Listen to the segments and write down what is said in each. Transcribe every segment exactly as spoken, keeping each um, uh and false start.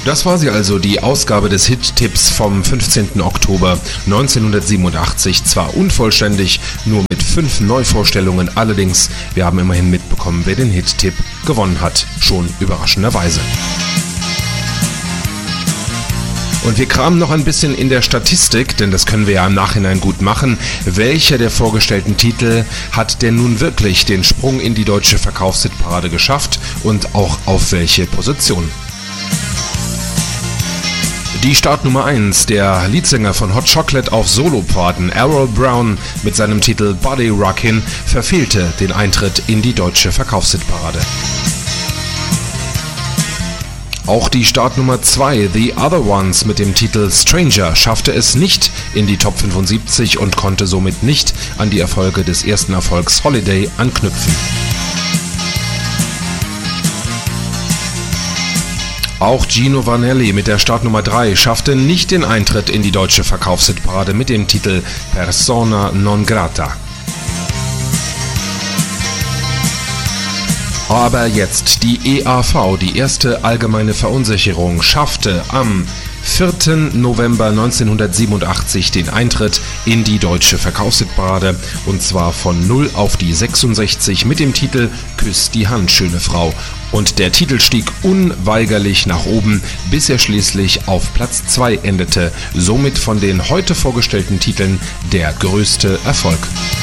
Das war sie also, die Ausgabe des Hit-Tipps vom fünfzehnten Oktober neunzehnhundertsiebenundachtzig. Zwar unvollständig, nur mit fünf Neuvorstellungen, allerdings, wir haben immerhin mitbekommen, wer den Hit-Tipp gewonnen hat. Schon überraschenderweise. Und wir kramen noch ein bisschen in der Statistik, denn das können wir ja im Nachhinein gut machen. Welcher der vorgestellten Titel hat denn nun wirklich den Sprung in die deutsche Verkaufshitparade geschafft und auch auf welche Position? Die Startnummer eins, der Leadsänger von Hot Chocolate auf Soloparten, Errol Brown mit seinem Titel Body Rockin', verfehlte den Eintritt in die deutsche Verkaufshitparade. Auch die Startnummer zwei, The Other Ones mit dem Titel Stranger, schaffte es nicht in die Top fünfundsiebzig und konnte somit nicht an die Erfolge des ersten Erfolgs Holiday anknüpfen. Auch Gino Vanelli mit der Startnummer drei schaffte nicht den Eintritt in die deutsche Verkaufshitparade mit dem Titel Persona non grata. Aber jetzt die E A V, die erste allgemeine Verunsicherung, schaffte am vierten November neunzehnhundertsiebenundachtzig den Eintritt in die deutsche Verkaufshitparade und zwar von null auf die sechsundsechzig mit dem Titel Küss die Hand, schöne Frau. Und der Titel stieg unweigerlich nach oben, bis er schließlich auf Platz zwei endete, somit von den heute vorgestellten Titeln der größte Erfolg.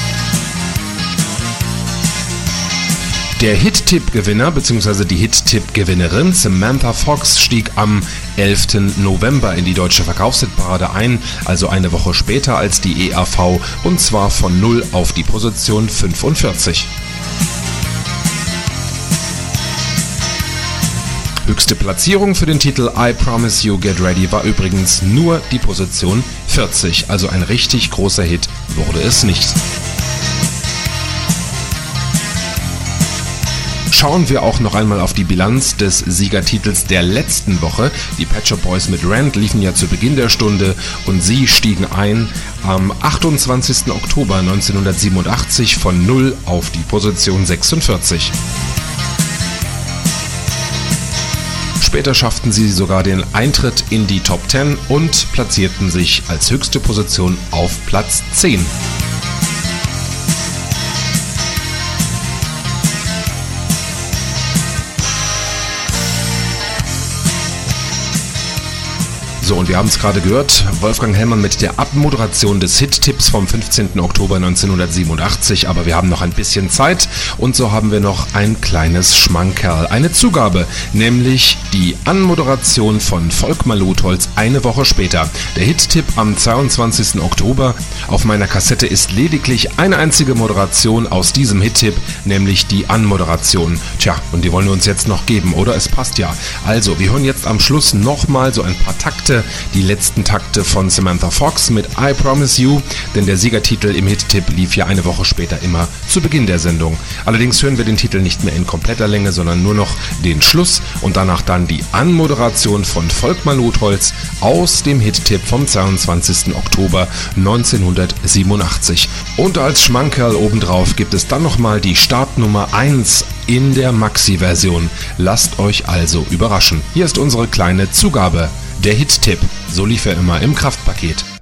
Der Hit-Tipp-Gewinner bzw. die Hit-Tipp-Gewinnerin Samantha Fox stieg am elften November in die deutsche Verkaufshitparade ein, also eine Woche später als die E A V, und zwar von null auf die Position fünfundvierzig. Höchste Platzierung für den Titel I Promise You Get Ready war übrigens nur die Position vierzig, also ein richtig großer Hit wurde es nicht. Schauen wir auch noch einmal auf die Bilanz des Siegertitels der letzten Woche. Die Pet Shop Boys mit Rand liefen ja zu Beginn der Stunde und sie stiegen ein am achtundzwanzigsten Oktober neunzehnhundertsiebenundachtzig von null auf die Position sechsundvierzig. Später schafften sie sogar den Eintritt in die Top zehn und platzierten sich als höchste Position auf Platz zehn. So, und wir haben es gerade gehört, Wolfgang Hellmann mit der Abmoderation des Hit-Tipps vom fünfzehnten Oktober neunzehnhundertsiebenundachtzig, aber wir haben noch ein bisschen Zeit und so haben wir noch ein kleines Schmankerl, eine Zugabe, nämlich die Anmoderation von Volkmar Lotholz eine Woche später. Der Hit-Tipp am zweiundzwanzigsten Oktober. Auf meiner Kassette ist lediglich eine einzige Moderation aus diesem Hit-Tipp, nämlich die Anmoderation. Tja, und die wollen wir uns jetzt noch geben, oder? Es passt ja. Also, wir hören jetzt am Schluss nochmal so ein paar Takte, die letzten Takte von Samantha Fox mit I Promise You, denn der Siegertitel im Hit-Tipp lief ja eine Woche später immer zu Beginn der Sendung. Allerdings hören wir den Titel nicht mehr in kompletter Länge, sondern nur noch den Schluss und danach dann die Anmoderation von Volkmar Lotholz aus dem Hit-Tipp vom zweiundzwanzigsten Oktober neunzehnhundertsiebenundachtzig. Und als Schmankerl obendrauf gibt es dann nochmal die Startnummer eins in der Maxi-Version. Lasst euch also überraschen. Hier ist unsere kleine Zugabe. Der Hit-Tipp, so lief er immer im Kraftpaket.